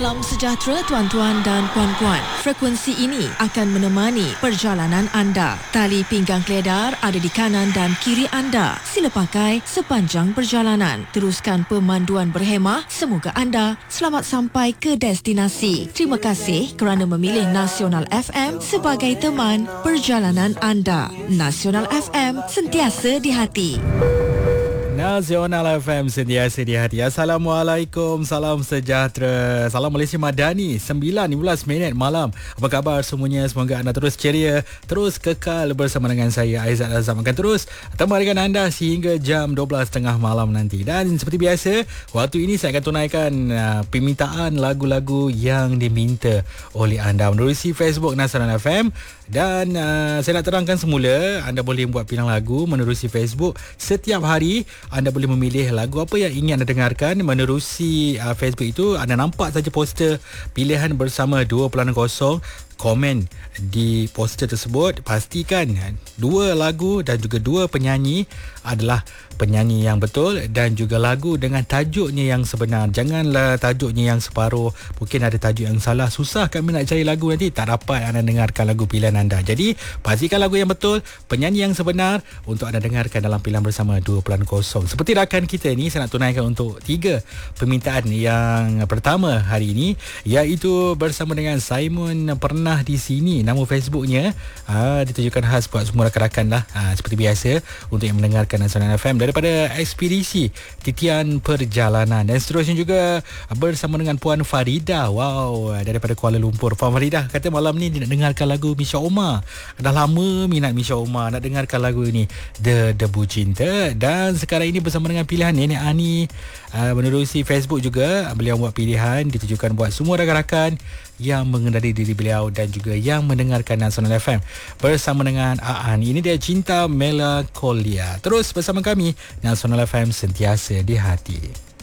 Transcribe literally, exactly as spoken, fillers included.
Salam sejahtera tuan-tuan dan puan-puan. Frekuensi ini akan menemani perjalanan anda. Tali pinggang keledar ada di kanan dan kiri anda. Sila pakai sepanjang perjalanan. Teruskan pemanduan berhemah. Semoga anda selamat sampai ke destinasi. Terima kasih kerana memilih Nasional F M sebagai teman perjalanan anda. Nasional F M, sentiasa di hati. Nasional F M, sentiasa di hati. Assalamualaikum, salam sejahtera. Salam Malaysia Madani, sembilan lima belas minit malam. Apa khabar semuanya? Semoga anda terus ceria, terus kekal bersama dengan saya, Aizat Azam. Akan terus temani dengan anda sehingga jam dua belas tiga puluh malam nanti. Dan seperti biasa, waktu ini saya akan tunaikan uh, permintaan lagu-lagu yang diminta oleh anda menerusi Facebook Nasional F M. Dan uh, saya nak terangkan semula, anda boleh buat pilihan lagu menerusi Facebook. Setiap hari anda boleh memilih lagu apa yang ingin anda dengarkan menerusi uh, Facebook itu. Anda nampak saja poster pilihan bersama dua kosong. Komen di poster tersebut, pastikan dua lagu dan juga dua penyanyi adalah penyanyi yang betul dan juga lagu dengan tajuknya yang sebenar. Janganlah tajuknya yang separuh, mungkin ada tajuk yang salah, susah kami nak cari lagu, nanti tak dapat anda dengarkan lagu pilihan anda. Jadi pastikan lagu yang betul, penyanyi yang sebenar untuk anda dengarkan dalam pilihan bersama dua kosong. Seperti rakan kita ni, saya nak tunaikan untuk tiga permintaan. Yang pertama hari ini iaitu bersama dengan Simon Pernah di Sini. Nama Facebooknya aa, ditujukan khas buat semua rakan-rakan lah, aa, seperti biasa untuk yang mendengarkan Nasional F M daripada Ekspedisi Titian Perjalanan. Dan seterusnya juga bersama dengan Puan Farida, wow, daripada Kuala Lumpur. Puan Farida kata malam ni dia nak dengarkan lagu Misha Omar. Dah lama minat Misha Omar nak dengarkan lagu ini, The Debu Cinta. Dan sekarang ini bersama dengan pilihan Nenek Ani aa, menerusi Facebook juga. Beliau buat pilihan ditujukan buat semua rakan-rakan yang mengenali diri beliau dan juga yang mendengarkan Nasional F M bersama dengan Aan. Ini dia Cinta Melankolia. Terus bersama kami, Nasional F M, sentiasa di hati.